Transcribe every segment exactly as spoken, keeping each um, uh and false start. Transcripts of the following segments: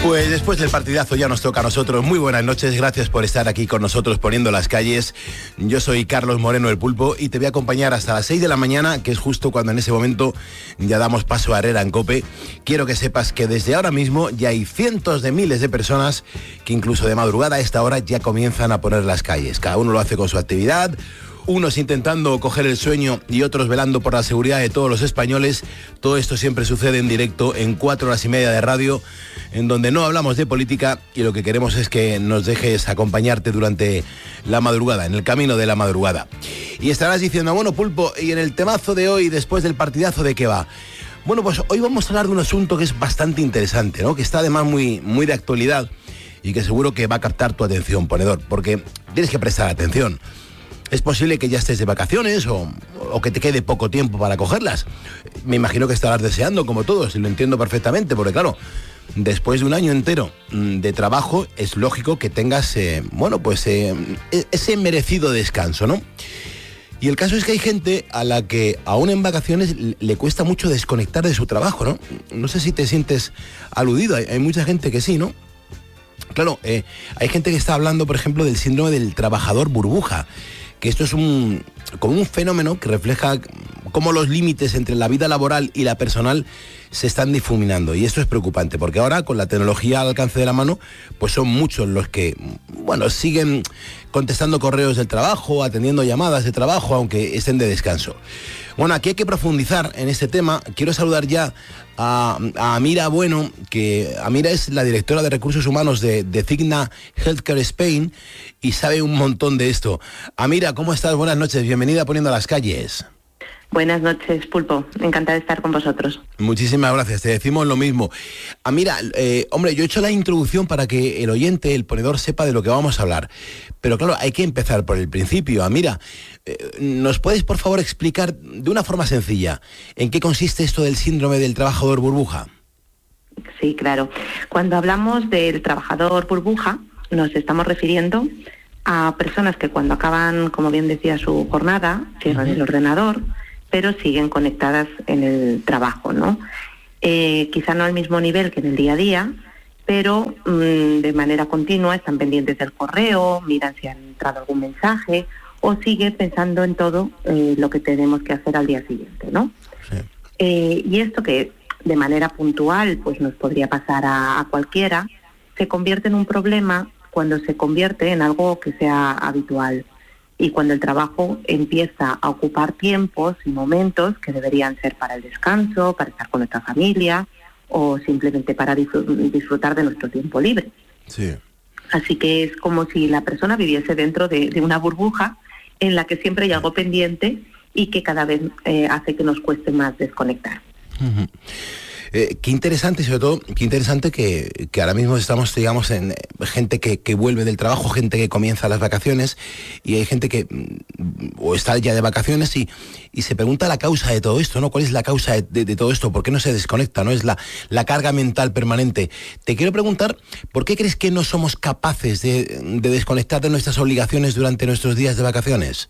Pues después del partidazo ya nos toca a nosotros. Muy buenas noches, gracias por estar aquí con nosotros poniendo las calles. Yo soy Carlos Moreno el Pulpo y te voy a acompañar hasta las seis de la mañana, que es justo cuando en ese momento ya damos paso a Herrera en COPE. Quiero que sepas que desde ahora mismo ya hay cientos de miles de personas que incluso de madrugada a esta hora ya comienzan a poner las calles. Cada uno lo hace con su actividad, unos intentando coger el sueño y otros velando por la seguridad de todos los españoles. Todo esto siempre sucede en directo en cuatro horas y media de radio, en donde no hablamos de política y lo que queremos es que nos dejes acompañarte durante la madrugada, en el camino de la madrugada. Y estarás diciendo, bueno, Pulpo, ¿y en el temazo de hoy, después del partidazo, de qué va? Bueno, pues hoy vamos a hablar de un asunto que es bastante interesante, ¿no? Que está además muy, muy de actualidad y que seguro que va a captar tu atención, ponedor, porque tienes que prestar atención. Es posible que ya estés de vacaciones o, o que te quede poco tiempo para cogerlas. Me imagino que estarás deseando, como todos, y lo entiendo perfectamente, porque claro, después de un año entero de trabajo, es lógico que tengas, eh, bueno, pues eh, ese merecido descanso, ¿no? Y el caso es que hay gente a la que, aún en vacaciones, le cuesta mucho desconectar de su trabajo, ¿no? No sé si te sientes aludido, hay, hay mucha gente que sí, ¿no? Claro, eh, hay gente que está hablando, por ejemplo, del síndrome del trabajador burbuja, que esto es un, como un fenómeno que refleja cómo los límites entre la vida laboral y la personal se están difuminando. Y esto es preocupante, porque ahora, con la tecnología al alcance de la mano, pues son muchos los que, bueno, siguen contestando correos del trabajo, atendiendo llamadas de trabajo, aunque estén de descanso. Bueno, aquí hay que profundizar en este tema. Quiero saludar ya a, a Amira Bueno, que Amira es la directora de Recursos Humanos de, de Cigna Healthcare Spain y sabe un montón de esto. Amira, ¿cómo estás? Buenas noches, bienvenida a Poniendo las Calles. Buenas noches, Pulpo. Encantada de estar con vosotros. Muchísimas gracias, te decimos lo mismo. Amira, eh, hombre, yo he hecho la introducción para que el oyente, el ponedor, sepa de lo que vamos a hablar. Pero claro, hay que empezar por el principio. Amira, eh, ¿nos puedes, por favor, explicar de una forma sencilla en qué consiste esto del síndrome del trabajador burbuja? Sí, claro. Cuando hablamos del trabajador burbuja, nos estamos refiriendo a personas que cuando acaban, como bien decía, su jornada, cierran uh-huh. el ordenador, pero siguen conectadas en el trabajo, ¿no? Eh, quizá no al mismo nivel que en el día a día, pero mmm, de manera continua están pendientes del correo, miran si ha entrado algún mensaje o sigue pensando en todo eh, lo que tenemos que hacer al día siguiente, ¿no? Sí. Eh, y esto que de manera puntual pues nos podría pasar a, a cualquiera, se convierte en un problema cuando se convierte en algo que sea habitual. Y cuando el trabajo empieza a ocupar tiempos y momentos que deberían ser para el descanso, para estar con nuestra familia o simplemente para disfrutar de nuestro tiempo libre. Sí. Así que es como si la persona viviese dentro de, de una burbuja en la que siempre hay algo pendiente y que cada vez eh, hace que nos cueste más desconectar. Uh-huh. Eh, qué interesante, sobre todo, qué interesante que, que ahora mismo estamos, digamos, en eh, gente que, que vuelve del trabajo, gente que comienza las vacaciones, y hay gente que mm, o está ya de vacaciones y, y se pregunta la causa de todo esto, ¿no? ¿Cuál es la causa de, de, de todo esto? ¿Por qué no se desconecta? ¿No? Es la, la carga mental permanente. Te quiero preguntar, ¿por qué crees que no somos capaces de, de desconectar de nuestras obligaciones durante nuestros días de vacaciones?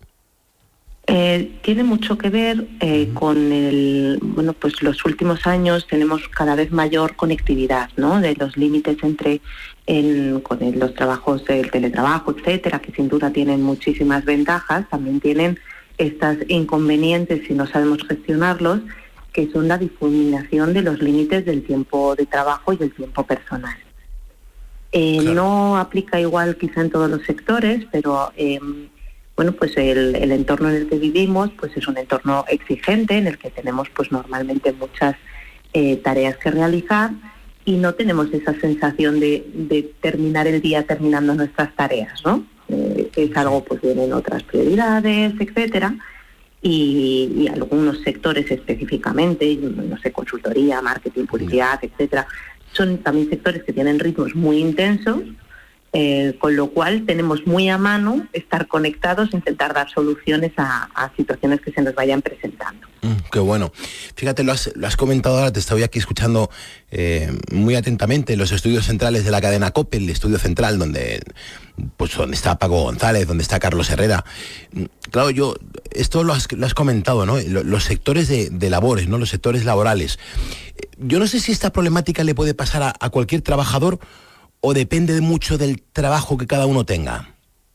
Eh, tiene mucho que ver eh, con el, bueno, pues los últimos años tenemos cada vez mayor conectividad, ¿no? De los límites entre en, con el, los trabajos del teletrabajo, etcétera, que sin duda tienen muchísimas ventajas, también tienen estas inconvenientes si no sabemos gestionarlos, que son la difuminación de los límites del tiempo de trabajo y del tiempo personal. Eh, claro. No aplica igual quizá en todos los sectores, pero eh, bueno, pues el, el entorno en el que vivimos pues es un entorno exigente en el que tenemos pues normalmente muchas eh, tareas que realizar y no tenemos esa sensación de, de terminar el día terminando nuestras tareas, ¿no? Eh, es algo, pues vienen otras prioridades, etcétera, y, y algunos sectores específicamente, no sé, consultoría, marketing, publicidad, etcétera, son también sectores que tienen ritmos muy intensos Eh, con lo cual tenemos muy a mano estar conectados, intentar dar soluciones a, a situaciones que se nos vayan presentando. Mm, qué bueno. Fíjate, lo has, lo has comentado ahora, te estoy aquí escuchando eh, muy atentamente los estudios centrales de la cadena COPE, el estudio central donde, pues, donde está Paco González, donde está Carlos Herrera. Claro, yo, esto lo has, lo has comentado, ¿no? Los sectores de, de labores, ¿no? Los sectores laborales. Yo no sé si esta problemática le puede pasar a, a cualquier trabajador o depende mucho del trabajo que cada uno tenga.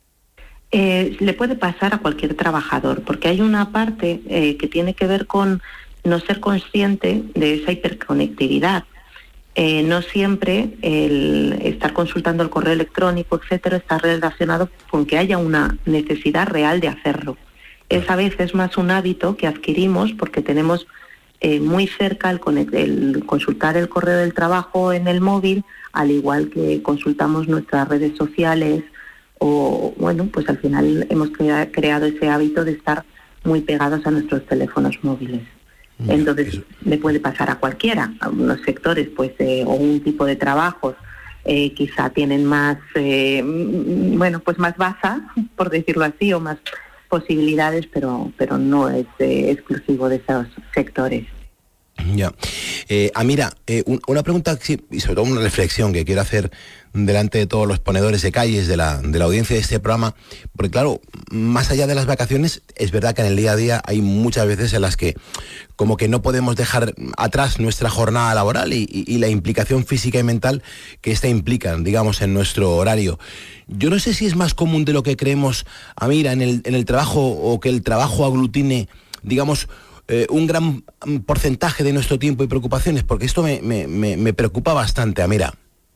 Eh, le puede pasar a cualquier trabajador, porque hay una parte eh, que tiene que ver con no ser consciente de esa hiperconectividad. Eh, no siempre el estar consultando el correo electrónico, etcétera, está relacionado con que haya una necesidad real de hacerlo. Es a veces más un hábito que adquirimos porque tenemos eh, muy cerca el, el consultar el correo del trabajo en el móvil, al igual que consultamos nuestras redes sociales, o bueno, pues al final hemos crea, creado ese hábito de estar muy pegados a nuestros teléfonos móviles. Entonces Eso. le puede pasar a cualquiera. A unos sectores, pues, eh, o un tipo de trabajos eh, quizá tienen más, eh, bueno, pues más baza, por decirlo así, o más posibilidades, pero pero no es eh, exclusivo de esos sectores. Ya. Eh, Amira, eh, un, una pregunta y sobre todo una reflexión que quiero hacer delante de todos los ponedores de calles de la, de la audiencia de este programa, porque claro, más allá de las vacaciones, es verdad que en el día a día hay muchas veces en las que como que no podemos dejar atrás nuestra jornada laboral y, y, y la implicación física y mental que esta implica, digamos, en nuestro horario. Yo no sé si es más común de lo que creemos, Amira, en el, en el trabajo, o que el trabajo aglutine, digamos, Eh, un gran porcentaje de nuestro tiempo y preocupaciones, porque esto me, me, me, me preocupa bastante, Amira.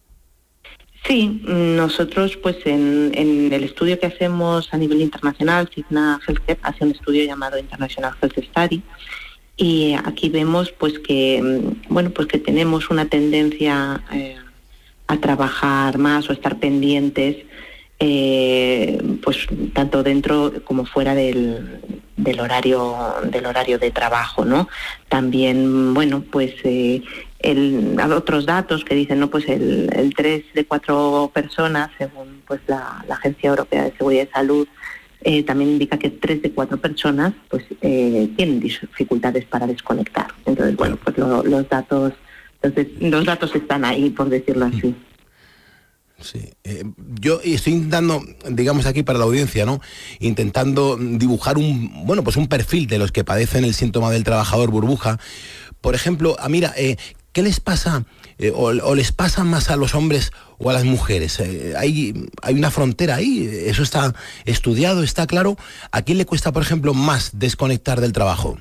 Sí, nosotros pues en, en el estudio que hacemos a nivel internacional, Cigna Healthcare hace un estudio llamado International Health Study, y aquí vemos pues que bueno pues que tenemos una tendencia eh, a trabajar más o estar pendientes, eh, pues tanto dentro como fuera del del horario del horario de trabajo, ¿no? También, bueno, pues eh, el, otros datos que dicen, no, pues el, el tres de cuatro personas, según pues la, la Agencia Europea de Seguridad y Salud, eh, también indica que tres de cuatro personas pues eh, tienen dificultades para desconectar. Entonces, bueno, pues lo, los datos, entonces los datos están ahí, por decirlo así. Sí, eh, yo estoy intentando, digamos aquí para la audiencia, ¿no? Intentando dibujar un, bueno, pues un perfil de los que padecen el síntoma del trabajador burbuja. Por ejemplo, Amira, eh, ¿qué les pasa eh, o, o les pasa más a los hombres o a las mujeres? Eh, hay, hay una frontera ahí, eso está estudiado, está claro. ¿A quién le cuesta, por ejemplo, más desconectar del trabajo?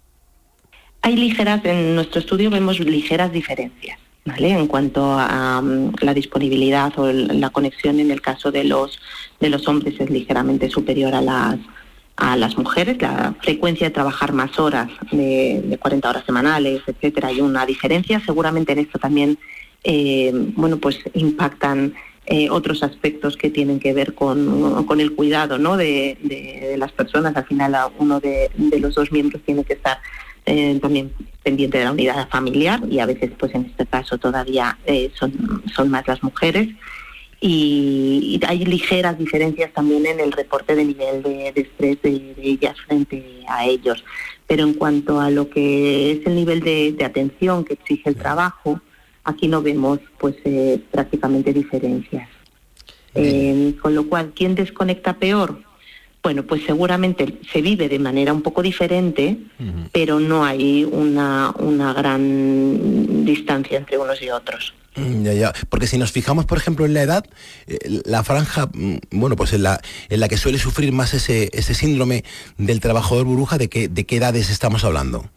Hay ligeras, en nuestro estudio vemos ligeras diferencias, ¿vale? En cuanto a um, la disponibilidad o el, la conexión, en el caso de los de los hombres es ligeramente superior a las a las mujeres. La frecuencia de trabajar más horas, de, de cuarenta horas semanales, etcétera, hay una diferencia. Seguramente en esto también, eh, bueno, pues impactan eh, otros aspectos que tienen que ver con, con el cuidado, ¿no? de, de, de las personas. Al final, uno de, de los dos miembros tiene que estar Eh, también pendiente de la unidad familiar, y a veces pues en este caso todavía eh, son, son más las mujeres, y, y hay ligeras diferencias también en el reporte de nivel de, de estrés de, de ellas frente a ellos. Pero en cuanto a lo que es el nivel de, de atención que exige el trabajo, aquí no vemos pues eh, prácticamente diferencias. Eh, con lo cual, ¿quién desconecta peor? Bueno, pues seguramente se vive de manera un poco diferente, uh-huh. pero no hay una, una gran distancia entre unos y otros. Ya, ya. Porque si nos fijamos, por ejemplo, en la edad, eh, la franja, bueno, pues en la, en la que suele sufrir más ese, ese síndrome del trabajador burbuja, ¿de qué, de qué edades estamos hablando?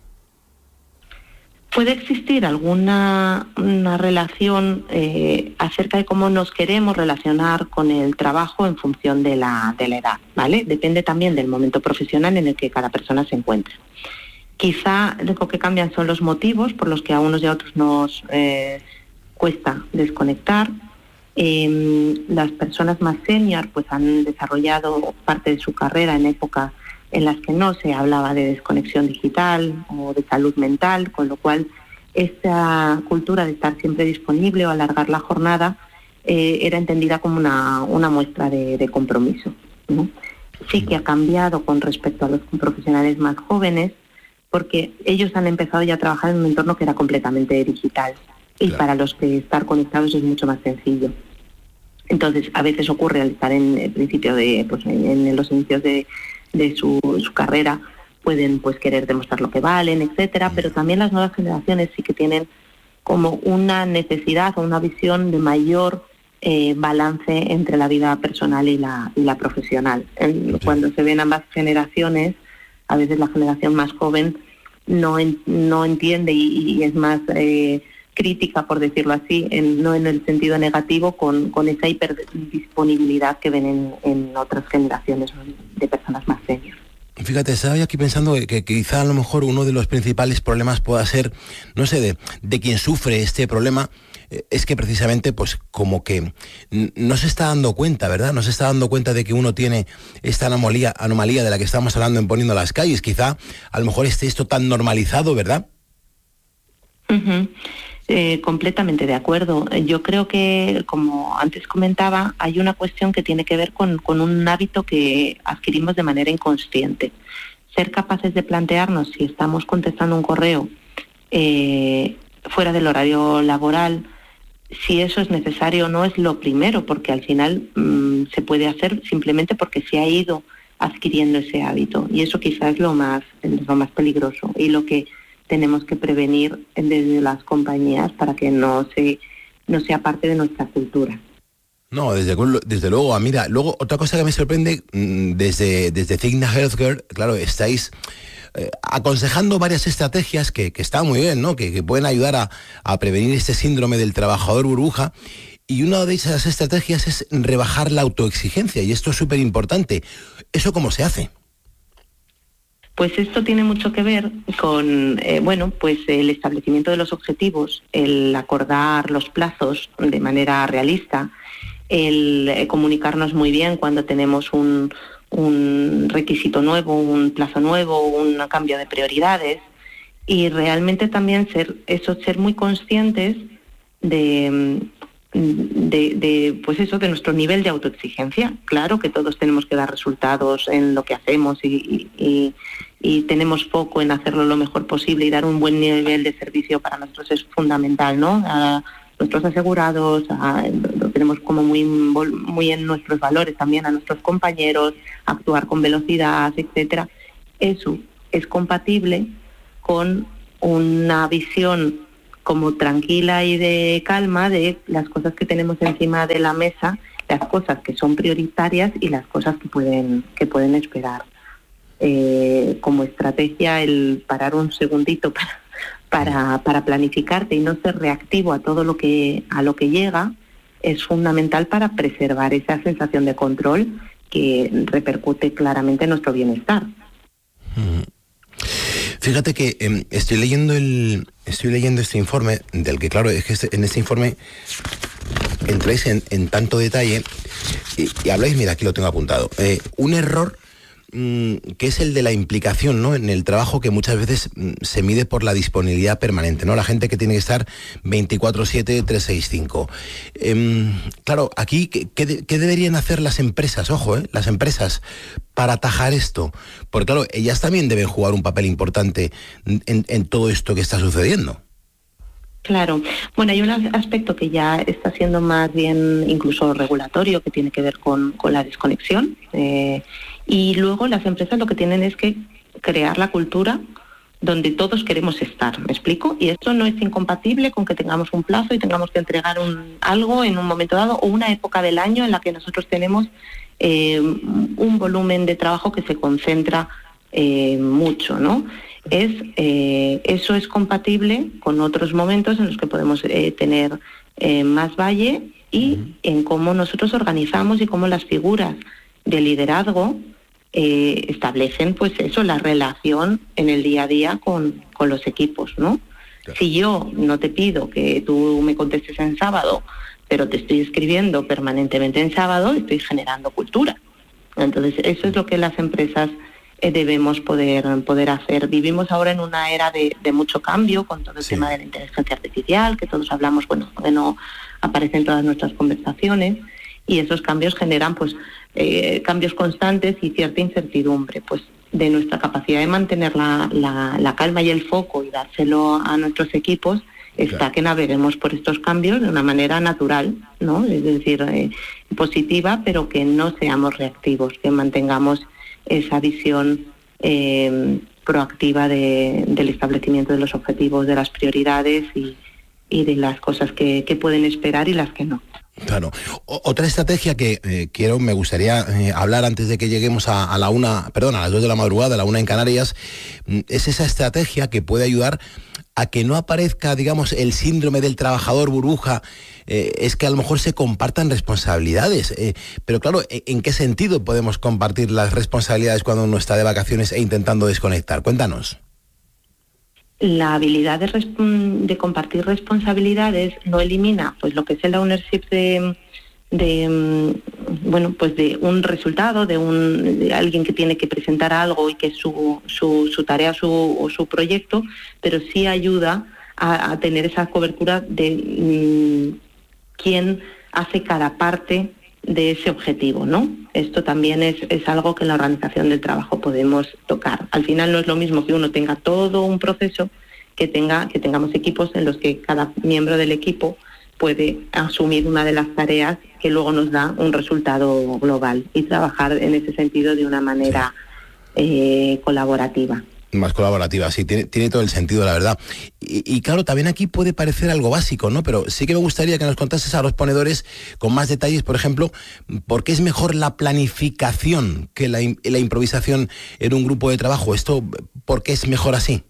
Puede existir alguna una relación eh, acerca de cómo nos queremos relacionar con el trabajo en función de la, de la edad, ¿vale? Depende también del momento profesional en el que cada persona se encuentra. Quizá lo que cambian son los motivos por los que a unos y a otros nos eh, cuesta desconectar. Eh, las personas más senior pues han desarrollado parte de su carrera en épocas en las que no se hablaba de desconexión digital o de salud mental, con lo cual esta cultura de estar siempre disponible o alargar la jornada eh, era entendida como una, una muestra de, de compromiso, ¿no? Sí que ha cambiado con respecto a los profesionales más jóvenes, porque ellos han empezado ya a trabajar en un entorno que era completamente digital, y claro, para los que estar conectados es mucho más sencillo. Entonces, a veces ocurre al estar en el principio de, pues, en, en los inicios de, de su, su carrera, pueden pues querer demostrar lo que valen, etcétera, pero también las nuevas generaciones sí que tienen como una necesidad o una visión de mayor eh, balance entre la vida personal y la, y la profesional. En, cuando se ven ambas generaciones, a veces la generación más joven no, en, no entiende y, y es más eh, crítica, por decirlo así, en, no en el sentido negativo, con, con esa hiperdisponibilidad que ven en, en otras generaciones de personas más senior. Fíjate, estaba yo aquí pensando que, que quizá a lo mejor uno de los principales problemas pueda ser, no sé, de, de quien sufre este problema, eh, es que precisamente, pues como que n- no se está dando cuenta, ¿verdad? No se está dando cuenta de que uno tiene esta anomalía, anomalía de la que estamos hablando en Poniendo las Calles. Quizá a lo mejor esté esto tan normalizado, ¿verdad? Uh-huh. Eh, completamente de acuerdo. Yo creo que, como antes comentaba, hay una cuestión que tiene que ver con, con un hábito que adquirimos de manera inconsciente. Ser capaces de plantearnos si estamos contestando un correo eh, fuera del horario laboral, si eso es necesario o no, es lo primero, porque al final mmm, se puede hacer simplemente porque se ha ido adquiriendo ese hábito, y eso quizás es lo más, es lo más peligroso y lo que tenemos que prevenir desde las compañías para que no se no sea parte de nuestra cultura. No, desde, desde luego. Mira, luego otra cosa que me sorprende, desde, desde Cigna Healthcare, claro, estáis eh, aconsejando varias estrategias que, que están muy bien, ¿no? Que, que pueden ayudar a, a prevenir este síndrome del trabajador burbuja, y una de esas estrategias es rebajar la autoexigencia, y esto es súper importante. ¿Eso cómo se hace? Pues esto tiene mucho que ver con, eh, bueno, pues el establecimiento de los objetivos, el acordar los plazos de manera realista, el eh, comunicarnos muy bien cuando tenemos un, un requisito nuevo, un plazo nuevo, un cambio de prioridades, y realmente también ser, eso, ser muy conscientes de, de, de, pues eso, de nuestro nivel de autoexigencia. Claro que todos tenemos que dar resultados en lo que hacemos y, y, y tenemos foco en hacerlo lo mejor posible, y dar un buen nivel de servicio para nosotros es fundamental, ¿no? A nuestros asegurados, a, lo tenemos como muy, muy en nuestros valores también, a nuestros compañeros, actuar con velocidad, etcétera. Eso es compatible con una visión como tranquila y de calma de las cosas que tenemos encima de la mesa, las cosas que son prioritarias y las cosas que pueden que pueden esperar. Eh, como estrategia, el parar un segundito para, para para planificarte y no ser reactivo a todo lo que a lo que llega es fundamental para preservar esa sensación de control que repercute claramente en nuestro bienestar. Mm. Fíjate que eh, estoy leyendo el estoy leyendo este informe, del que claro es que este, en este informe entráis en, en tanto detalle y, y habláis, mira, aquí lo tengo apuntado, eh, un error mmm, que es el de la implicación, ¿no?, en el trabajo, que muchas veces mmm, se mide por la disponibilidad permanente, ¿no? La gente que tiene que estar veinticuatro siete, trescientos sesenta y cinco. Eh, claro, aquí, ¿qué, qué, ¿qué deberían hacer las empresas? Ojo, ¿eh? Las empresas, para atajar esto, porque claro, ellas también deben jugar un papel importante en, en todo esto que está sucediendo. Claro. Bueno, hay un aspecto que ya está siendo más bien incluso regulatorio, que tiene que ver con, con la desconexión. Eh, y luego las empresas lo que tienen es que crear la cultura donde todos queremos estar, ¿me explico? Y esto no es incompatible con que tengamos un plazo y tengamos que entregar un, algo en un momento dado, o una época del año en la que nosotros tenemos eh, un volumen de trabajo que se concentra eh, mucho, ¿no? Es eh, eso es compatible con otros momentos en los que podemos eh, tener eh, más valle, y uh-huh. en cómo nosotros organizamos y cómo las figuras de liderazgo eh, establecen, pues eso, la relación en el día a día con, con los equipos, ¿no? Claro. Si yo no te pido que tú me contestes en sábado, pero te estoy escribiendo permanentemente en sábado, estoy generando cultura. Entonces, eso es lo que las empresas eh, debemos poder poder hacer. Vivimos ahora en una era de, de mucho cambio con todo el sí. tema de la inteligencia artificial, que todos hablamos, bueno, de no aparece en todas nuestras conversaciones, y esos cambios generan pues eh, cambios constantes y cierta incertidumbre, pues de nuestra capacidad de mantener la, la, la calma y el foco y dárselo a nuestros equipos. Está claro. Que naveguemos por estos cambios de una manera natural, ¿no? Es decir, eh, positiva, pero que no seamos reactivos, que mantengamos esa visión eh, proactiva de, del establecimiento de los objetivos, de las prioridades y, y de las cosas que, que pueden esperar y las que no. Claro. O, otra estrategia que eh, quiero, me gustaría eh, hablar antes de que lleguemos a, a la una, perdón, a las dos de la madrugada, a la una en Canarias, es esa estrategia que puede ayudar a que no aparezca, digamos, el síndrome del trabajador burbuja, eh, es que a lo mejor se compartan responsabilidades. Eh, pero claro, ¿en qué sentido podemos compartir las responsabilidades cuando uno está de vacaciones e intentando desconectar? Cuéntanos. La habilidad de, resp- de compartir responsabilidades no elimina pues lo que es el ownership de, de bueno pues de un resultado, de un de alguien que tiene que presentar algo y que es su, su, su tarea su, o su proyecto, pero sí ayuda a, a tener esa cobertura de mmm, quién hace cada parte de ese objetivo, ¿no? Esto también es, es algo que en la organización del trabajo podemos tocar. Al final no es lo mismo que uno tenga todo un proceso, que tenga que tengamos equipos en los que cada miembro del equipo puede asumir una de las tareas que luego nos da un resultado global y trabajar en ese sentido de una manera eh, colaborativa. Más colaborativa, sí, tiene, tiene todo el sentido, la verdad. Y, y claro, también aquí puede parecer algo básico, ¿no? Pero sí que me gustaría que nos contases a los ponedores con más detalles, por ejemplo, ¿por qué es mejor la planificación que la, la improvisación en un grupo de trabajo? ¿Esto por qué es mejor así?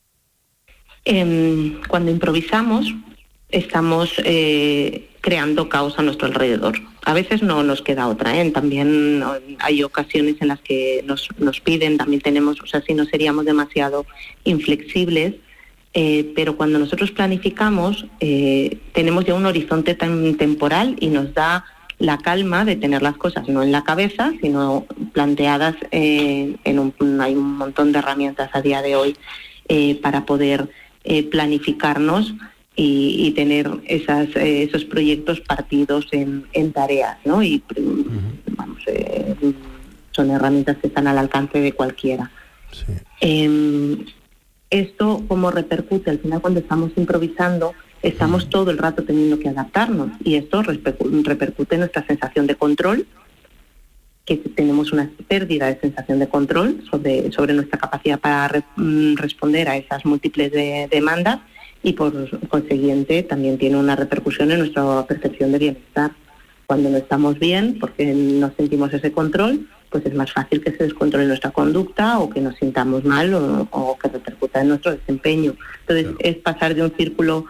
Eh, cuando improvisamos, estamos eh, creando caos a nuestro alrededor. A veces no nos queda otra, ¿eh? También hay ocasiones en las que nos, nos piden, también tenemos, o sea, si no seríamos demasiado inflexibles, eh, pero cuando nosotros planificamos, eh, tenemos ya un horizonte tan temporal y nos da la calma de tener las cosas no en la cabeza, sino planteadas eh, en un, hay un montón de herramientas a día de hoy eh, para poder eh, planificarnos Y, y tener esas, eh, esos proyectos partidos en, en tareas, ¿no? Y uh-huh. vamos, eh, son herramientas que están al alcance de cualquiera. Sí. Eh, esto, ¿cómo repercute? Al final, cuando estamos improvisando, estamos uh-huh. todo el rato teniendo que adaptarnos, y esto repercute en nuestra sensación de control, que tenemos una pérdida de sensación de control sobre, sobre nuestra capacidad para re, responder a esas múltiples de, demandas, y por consiguiente también tiene una repercusión en nuestra percepción de bienestar. Cuando no estamos bien, porque no sentimos ese control, pues es más fácil que se descontrole nuestra conducta o que nos sintamos mal o, o que repercuta en nuestro desempeño. Entonces claro. es pasar de un círculo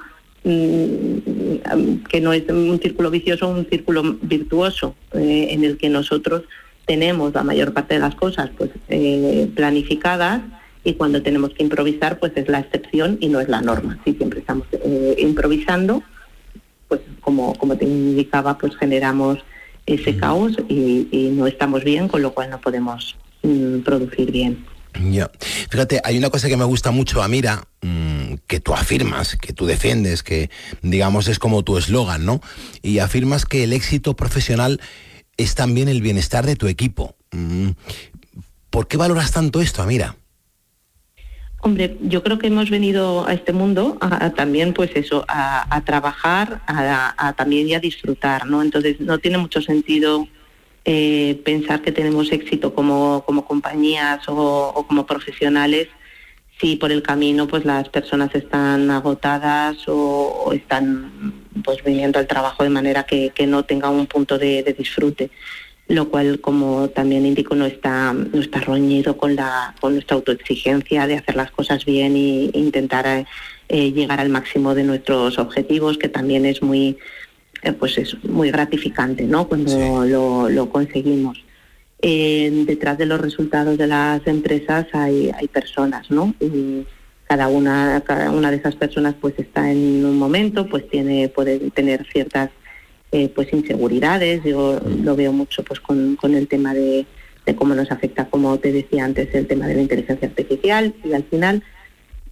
mmm, que no es un círculo vicioso a un círculo virtuoso, eh, en el que nosotros tenemos la mayor parte de las cosas pues eh, planificadas, y cuando tenemos que improvisar, pues es la excepción y no es la norma. Si siempre estamos eh, improvisando, pues como, como te indicaba, pues generamos ese caos y, y no estamos bien, con lo cual no podemos mm, producir bien. Ya. Fíjate, hay una cosa que me gusta mucho, Amira, mmm, que tú afirmas, que tú defiendes, que digamos es como tu eslogan, ¿no? Y afirmas que el éxito profesional es también el bienestar de tu equipo. Mm. ¿Por qué valoras tanto esto, Amira? Hombre, yo creo que hemos venido a este mundo a, a también, pues eso, a, a trabajar, a, a también y a disfrutar, ¿no? Entonces no tiene mucho sentido eh, pensar que tenemos éxito como, como compañías o, o como profesionales si por el camino pues las personas están agotadas o, o están pues viniendo al trabajo de manera que, que no tenga un punto de, de disfrute. Lo cual, como también indico, no está no está reñido con la con nuestra autoexigencia de hacer las cosas bien e intentar eh, llegar al máximo de nuestros objetivos, que también es muy eh, pues es muy gratificante, ¿no? Cuando sí. lo, lo conseguimos. Eh, detrás de los resultados de las empresas hay hay personas, ¿no? Y cada una cada una de esas personas pues está en un momento, pues tiene puede tener ciertas Eh, pues inseguridades. Yo lo veo mucho pues con, con el tema de, de cómo nos afecta, como te decía antes, el tema de la inteligencia artificial, y al final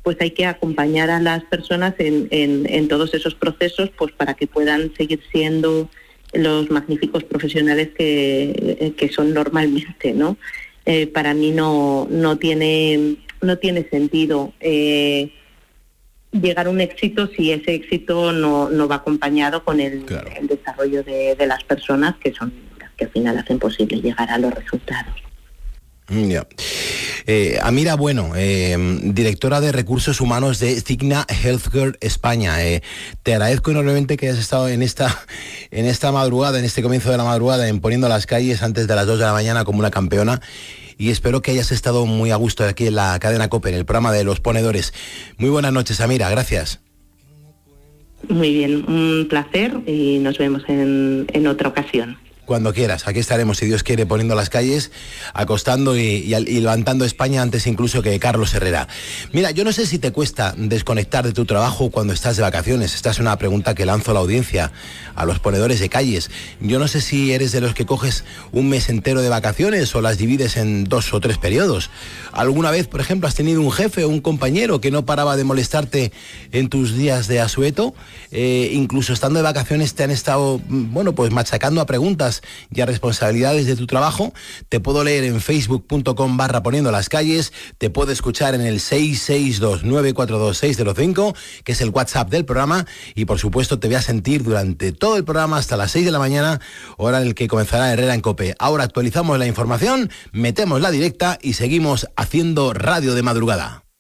pues hay que acompañar a las personas en, en, en todos esos procesos, pues para que puedan seguir siendo los magníficos profesionales que, que son normalmente, ¿no? Eh, para mí no, no tiene, no tiene sentido eh, llegar a un éxito si ese éxito no, no va acompañado con el, claro. el desarrollo de, de las personas, que son las que al final hacen posible llegar a los resultados. Yeah. Eh, Amira Bueno, eh, directora de Recursos Humanos de Cigna Healthcare España. Eh, te agradezco enormemente que hayas estado en esta, en esta madrugada, en este comienzo de la madrugada, en Poniendo las Calles antes de las dos de la mañana como una campeona. Y espero que hayas estado muy a gusto aquí en la cadena COPE, en el programa de Los Ponedores. Muy buenas noches, Amira, gracias. Muy bien, un placer y nos vemos en, en otra ocasión. Cuando quieras, aquí estaremos, si Dios quiere, poniendo las calles, acostando y, y, y levantando España antes incluso que Carlos Herrera. Mira, yo no sé si te cuesta desconectar de tu trabajo cuando estás de vacaciones. Esta es una pregunta que lanzo a la audiencia, a los ponedores de calles. Yo no sé si eres de los que coges un mes entero de vacaciones o las divides en dos o tres periodos. ¿Alguna vez, por ejemplo, has tenido un jefe o un compañero que no paraba de molestarte en tus días de asueto? Eh, incluso estando de vacaciones te han estado, bueno, pues machacando a preguntas y a responsabilidades de tu trabajo. Te puedo leer en facebook punto com barra poniendo las calles, te puedo escuchar en el seis seis dos nueve cuatro dos seis cero cinco, que es el WhatsApp del programa, y por supuesto te voy a sentir durante todo el programa hasta las seis de la mañana, hora en el que comenzará Herrera en COPE. Ahora actualizamos la información, metemos la directa y seguimos haciendo radio de madrugada.